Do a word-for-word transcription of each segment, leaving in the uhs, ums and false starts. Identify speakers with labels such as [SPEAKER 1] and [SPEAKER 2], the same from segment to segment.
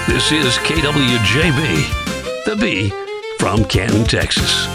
[SPEAKER 1] This is K W J B, the B from Canton, Texas.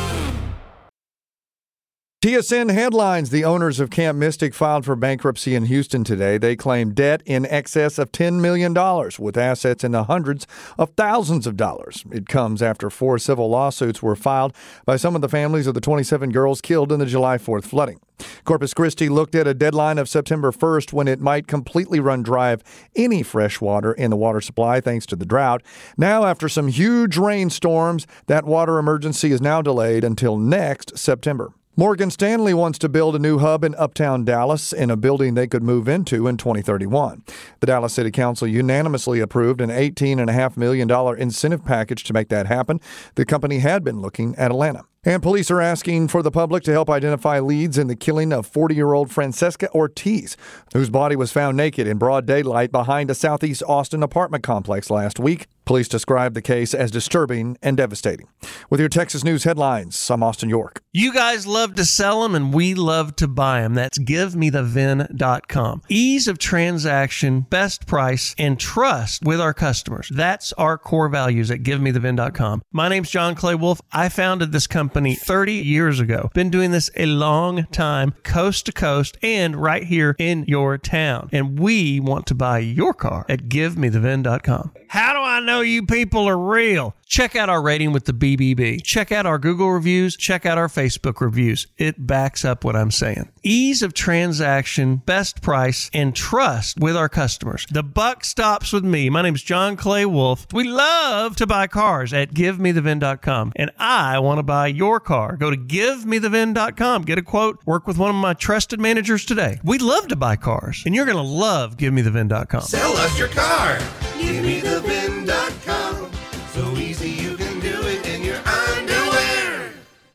[SPEAKER 2] T S N headlines. The owners of Camp Mystic filed for bankruptcy in Houston today. They claim debt in excess of ten million dollars, with assets in the hundreds of thousands of dollars. It comes after four civil lawsuits were filed by some of the families of the twenty-seven girls killed in the July fourth flooding. Corpus Christi looked at a deadline of September first when it might completely run dry of any fresh water in the water supply thanks to the drought. Now, after some huge rainstorms, that water emergency is now delayed until next September. Morgan Stanley wants to build a new hub in uptown Dallas in a building they could move into in twenty thirty-one. The Dallas City Council unanimously approved an eighteen point five million dollars incentive package to make that happen. The company had been looking at Atlanta. And police are asking for the public to help identify leads in the killing of forty-year-old Francesca Ortiz, whose body was found naked in broad daylight behind a southeast Austin apartment complex last week. Police described the case as disturbing and devastating. With your Texas News headlines, I'm Austin York.
[SPEAKER 3] You guys love to sell them, and we love to buy them. That's give me the V I N dot com. Ease of transaction, best price, and trust with our customers. That's our core values at give me the V I N dot com. My name's John Clay Wolf. I founded this company thirty years ago. Been doing this a long time, coast to coast, and right here in your town. And we want to buy your car at give me the V I N dot com. How do I know you people are real? Check out our rating with the B B B. Check out our Google reviews. Check out our Facebook reviews. It backs up what I'm saying. Ease of transaction, best price, and trust with our customers. The buck stops with me. My name's John Clay Wolf. We love to buy cars at give me the V I N dot com. And I want to buy your car. Go to give me the V I N dot com. Get a quote. Work with one of my trusted managers today. We love to buy cars. And you're going to love give me the V I N dot com.
[SPEAKER 4] Sell us your car. give me the V I N dot com. So easy you can do it in your underwear.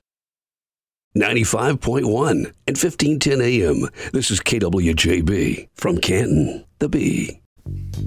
[SPEAKER 1] ninety-five point one and fifteen ten A M. This is K W J B from Canton, the B.